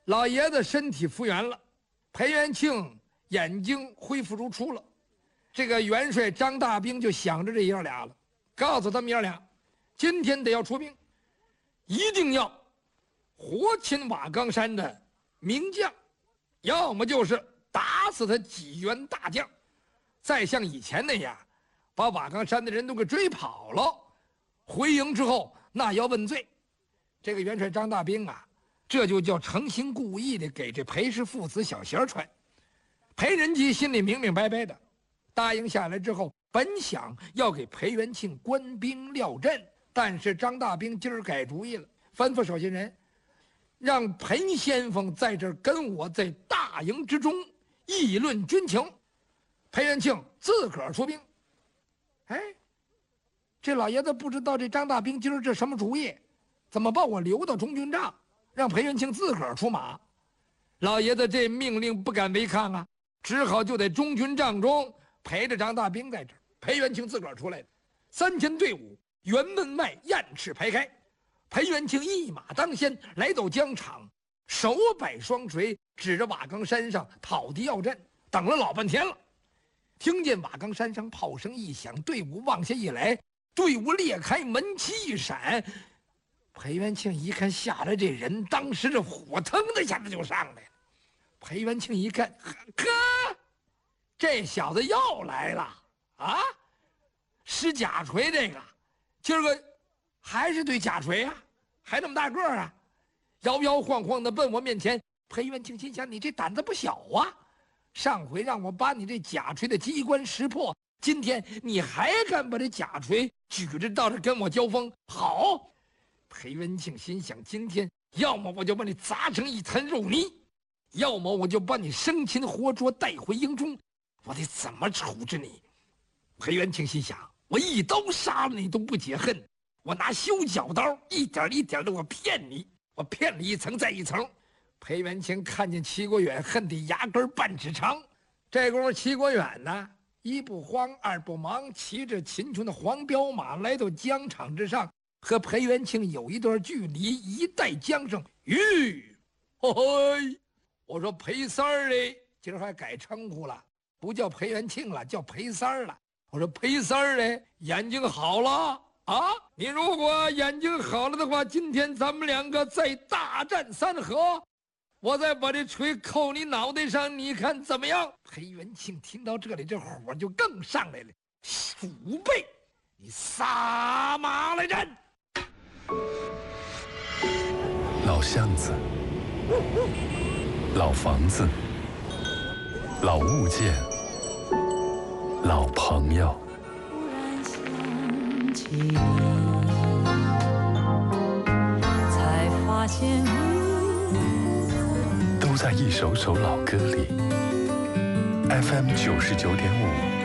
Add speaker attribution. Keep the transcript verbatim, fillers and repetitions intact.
Speaker 1: 老爷子身体复原了，裴元庆眼睛恢复如初了。这个元帅张大兵就想着这爷俩了，告诉他们爷俩，今天得要出兵，一定要活擒瓦岗山的名将，要么就是打死他几员大将，再像以前那样把瓦岗山的人都给追跑了，回营之后那要问罪。这个元帅张大兵啊，这就叫诚心故意的给这裴氏父子小鞋穿。裴仁吉心里明明白白的，答应下来之后，本想要给裴元庆官兵料阵，但是张大兵今儿改主意了，吩咐手下人，让裴先锋在这儿跟我在大营之中议论军情。裴元庆自个儿出兵。哎，这老爷子不知道这张大兵今儿这什么主意，怎么把我留到中军帐，让裴元庆自个儿出马？老爷子这命令不敢违抗啊，只好就在中军帐中陪着张大兵在这儿。裴元庆自个儿出来了，三千队伍辕门外雁翅排开，裴元庆一马当先来到疆场，手摆双锤，指着瓦岗山上讨敌要阵。等了老半天了，听见瓦岗山上炮声一响，队伍往下一来，队伍裂开，门旗一闪。裴元庆一看下来这人，当时这火腾的一下子就上来了。裴元庆一看，呵，这小子又来了啊！使假锤这个，今儿个还是对假锤啊，还那么大个儿啊，摇摇晃晃的奔我面前。裴元庆心想，你这胆子不小啊！上回让我把你这假锤的机关识破，今天你还敢把这假锤举着到这跟我交锋？好！裴元庆心想，今天要么我就把你砸成一滩肉泥，要么我就把你生擒活捉带回营中，我得怎么处置你？裴元庆心想，我一刀杀了你都不解恨，我拿修脚刀一点一点的我骗你，我骗了一层再一层。裴元庆看见齐国远，恨得牙根半尺长。这功夫齐国远呢，一不慌二不忙，骑着秦琼的黄骠马来到疆场之上，和裴元庆有一段距离，一带缰绳，吁，嘿嘿，我说裴三儿嘞，今儿还改称呼了，不叫裴元庆了，叫裴三儿了。我说裴三儿嘞，眼睛好了啊！你如果眼睛好了的话，今天咱们两个再大战三合，我再把这锤扣你脑袋上，你看怎么样？裴元庆听到这里，这火就更上来了。鼠辈，你撒马来战！
Speaker 2: 老巷子，老房子，老物件，老朋友。
Speaker 3: 才发现
Speaker 2: 都在一首首老歌里。F M 九十九点五。